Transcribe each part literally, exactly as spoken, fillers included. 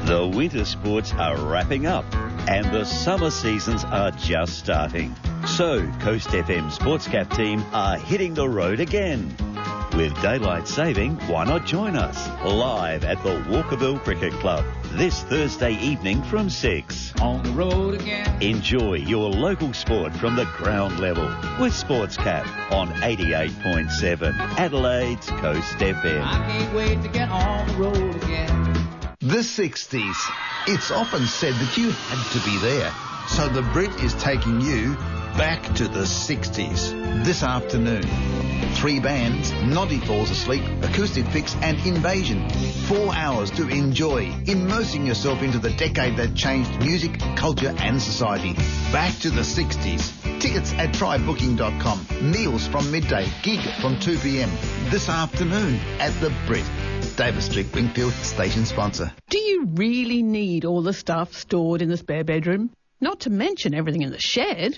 The winter sports are wrapping up and the summer seasons are just starting. So Coast F M Sportscap team are hitting the road again. With daylight saving, why not join us live at the Walkerville Cricket Club this Thursday evening from six. On the road again. Enjoy your local sport from the ground level with Sportscap on eighty-eight point seven Adelaide's Coast F M. I can't wait to get on the road again. The sixties. It's often said that you had to be there. So the Brit is taking you back to the sixties. This afternoon. Three bands, Noddy Falls Asleep, Acoustic Fix and Invasion. Four hours to enjoy, immersing yourself into the decade that changed music, culture and society. Back to the sixties. Tickets at try booking dot com. Meals from midday, gig from two p.m. This afternoon at the Brit. Davis Street, Wingfield, station sponsor. Do you really need all the stuff stored in the spare bedroom? Not to mention everything in the shed.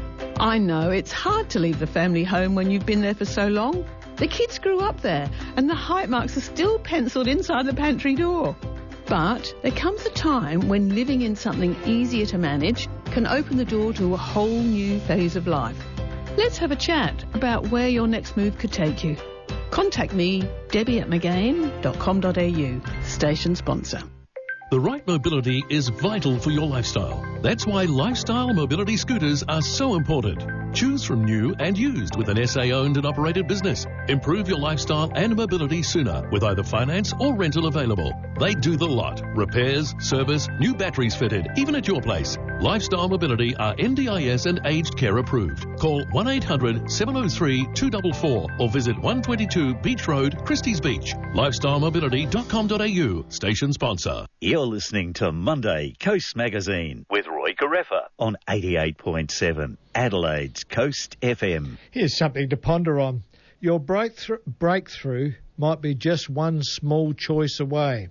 I know it's hard to leave the family home when you've been there for so long. The kids grew up there and the height marks are still penciled inside the pantry door. But there comes a time when living in something easier to manage can open the door to a whole new phase of life. Let's have a chat about where your next move could take you. Contact me, Debbie at magain dot com dot a u, station sponsor. The right mobility is vital for your lifestyle. That's why lifestyle mobility scooters are so important. Choose from new and used with an S A-owned and operated business. Improve your lifestyle and mobility sooner with either finance or rental available. They do the lot. Repairs, service, new batteries fitted, even at your place. Lifestyle Mobility are N D I S and aged care approved. Call one eight hundred seven oh three two four four or visit one twenty-two Beach Road, Christie's Beach. lifestyle mobility dot com dot a u, station sponsor. You're listening to Monday Coast Magazine with Roy Careffa on eighty-eight point seven Adelaide's Coast F M. Here's something to ponder on. Your breakthrough, breakthrough might be just one small choice away.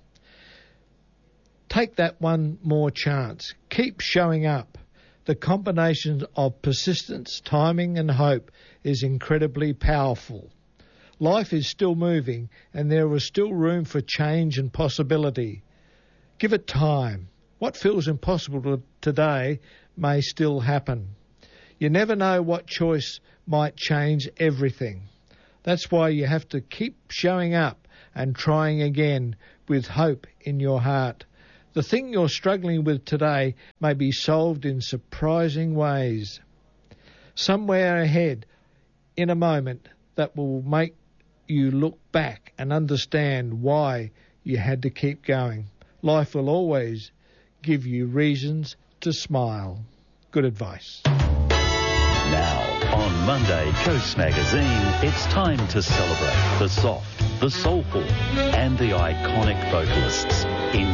Take that one more chance. Keep showing up. The combination of persistence, timing and hope is incredibly powerful. Life is still moving and there is still room for change and possibility. Give it time. What feels impossible today may still happen. You never know what choice might change everything. That's why you have to keep showing up and trying again with hope in your heart. The thing you're struggling with today may be solved in surprising ways. Somewhere ahead, in a moment, that will make you look back and understand why you had to keep going. Life will always give you reasons to smile. Good advice. Now, on Monday Coast Magazine, it's time to celebrate the soft, the soulful and the iconic vocalists in